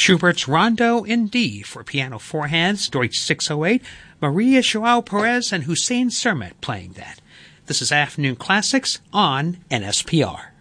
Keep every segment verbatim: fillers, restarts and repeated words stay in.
Schubert's Rondo in D for piano four hands, Deutsch six oh eight, Maria Joao Perez and Hussein Sermet playing that. This is Afternoon Classics on N S P R.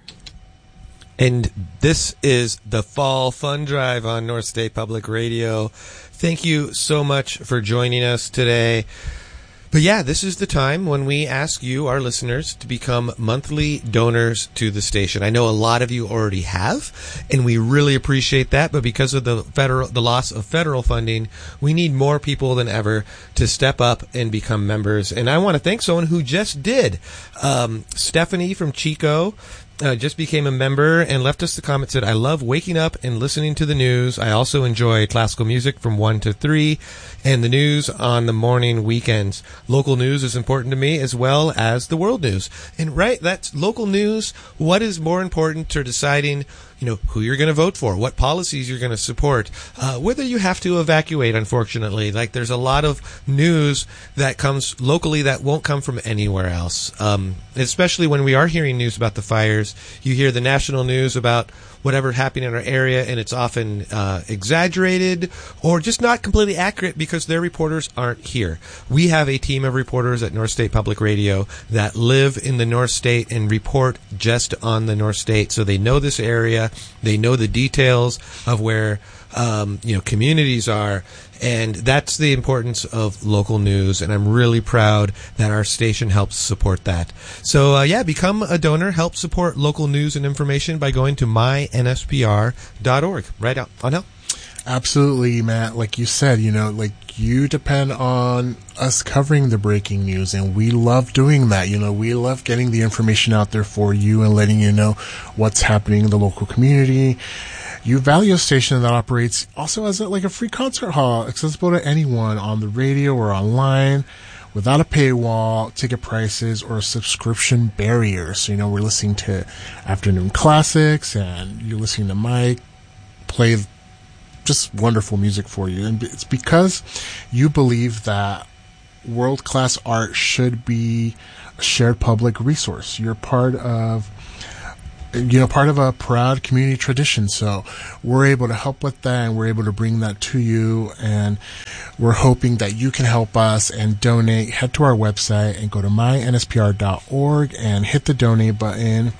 And this is the Fall Fun Drive on North State Public Radio. Thank you so much for joining us today. But yeah, this is the time when we ask you, our listeners, to become monthly donors to the station. I know a lot of you already have, and we really appreciate that. But because of the federal, the loss of federal funding, we need more people than ever to step up and become members. And I want to thank someone who just did. Um, Stephanie from Chico Uh, just became a member and left us the comment, said, I love waking up and listening to the news. I also enjoy classical music from one to three and the news on the morning weekends. Local news is important to me as well as the world news. And right, that's local news. What is more important to deciding, you know, who you're going to vote for, what policies you're going to support, uh, whether you have to evacuate, unfortunately. Like, there's a lot of news that comes locally that won't come from anywhere else. Um, especially when we are hearing news about the fires, you hear the national news about whatever happened in our area, and it's often uh, exaggerated or just not completely accurate because their reporters aren't here. We have a team of reporters at North State Public Radio that live in the North State and report just on the North State, so they know this area, they know the details of where um, you know communities are, and that's the importance of local news, and I'm really proud that our station helps support that. So, uh, yeah, become a donor, help support local news and information by going to my N S P R dot org. Right out on help. Absolutely, Matt. Like you said, you know, like you depend on us covering the breaking news, and we love doing that. You know, we love getting the information out there for you and letting you know what's happening in the local community. You value a station that operates also as a, like a free concert hall, accessible to anyone on the radio or online, without a paywall, ticket prices, or a subscription barrier. So, you know, we're listening to Afternoon Classics, and you're listening to Mike play just wonderful music for you. And it's because you believe that world-class art should be a shared public resource. You're part of you know, part of a proud community tradition. So we're able to help with that, and we're able to bring that to you. And we're hoping that you can help us and donate. Head to our website and go to my N S P R dot org and hit the donate button.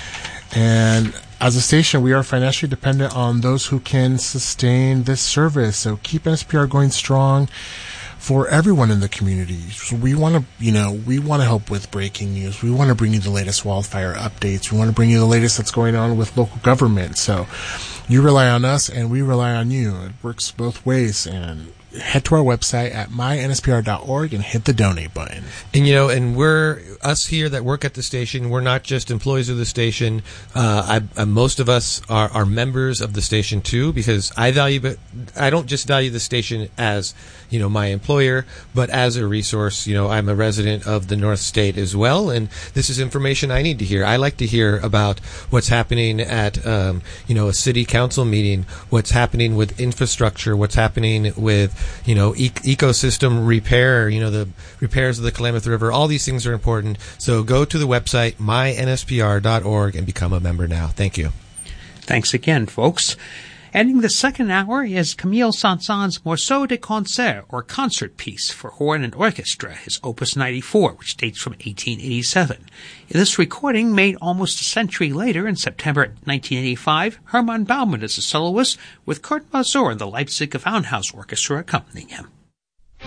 And as a station, we are financially dependent on those who can sustain this service. So keep N S P R going strong for everyone in the community. So we want to, you know, we want to help with breaking news. We want to bring you the latest wildfire updates. We want to bring you the latest that's going on with local government. So you rely on us, and we rely on you. It works both ways. And head to our website at my N S P R dot org and hit the donate button. And, you know, and we're, us here that work at the station, we're not just employees of the station. Uh, I, I, most of us are, are members of the station, too, because I value, but I don't just value the station as, you know, my employer, but as a resource. You know, I'm a resident of the North State as well, and this is information I need to hear. I like to hear about what's happening at, um, you know, a city council meeting, what's happening with infrastructure, what's happening with, you know, e- ecosystem repair, you know, the repairs of the Klamath River. All these things are important. So go to the website, my N S P R dot org, and become a member now. Thank you. Thanks again, folks. Ending the second hour is Camille Saint-Saëns' Morceau de Concert, or concert piece for horn and orchestra, his Opus ninety-four, which dates from eighteen eighty-seven. In this recording, made almost a century later in September nineteen eighty-five, Hermann Baumann is a soloist, with Kurt Masur and the Leipzig Gewandhaus Orchestra accompanying him.